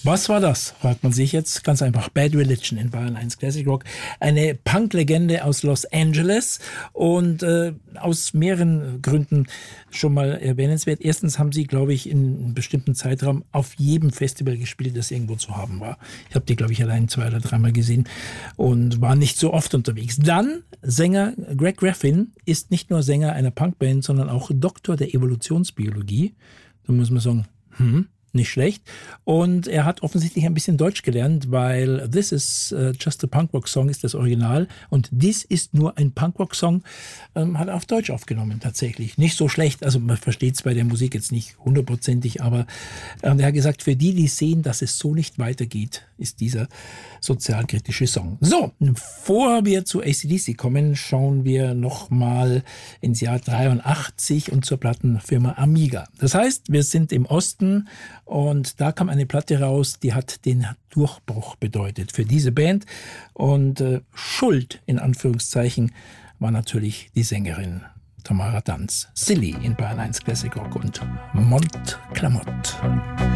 Was war das, fragt man sich jetzt. Ganz einfach. Bad Religion in Bayern 1 Classic Rock. Eine Punk-Legende aus Los Angeles und aus mehreren Gründen schon mal erwähnenswert. Erstens haben sie, glaube ich, in einem bestimmten Zeitraum auf jedem Festival gespielt, das irgendwo zu haben war. Ich habe die, glaube ich, allein 2 oder 3 Mal gesehen und war nicht so oft unterwegs. Dann Sänger Greg Graffin ist nicht nur Sänger einer Punkband, sondern auch Doktor der Evolutionsbiologie. Da muss man sagen, nicht schlecht. Und er hat offensichtlich ein bisschen Deutsch gelernt, weil This is Just a Punk Rock Song ist das Original und Dies ist nur ein Punk Rock Song, hat er auf Deutsch aufgenommen tatsächlich. Nicht so schlecht, also man versteht es bei der Musik jetzt nicht hundertprozentig, aber er hat gesagt, für die sehen, dass es so nicht weitergeht, ist dieser sozialkritische Song. So, bevor wir zu AC/DC kommen, schauen wir nochmal ins Jahr 83 und zur Plattenfirma Amiga. Das heißt, wir sind im Osten und da kam eine Platte raus, die hat den Durchbruch bedeutet für diese Band. Und Schuld, in Anführungszeichen, war natürlich die Sängerin Tamara Danz. Silly in Bayern 1 Classic Rock und Mont Clamott.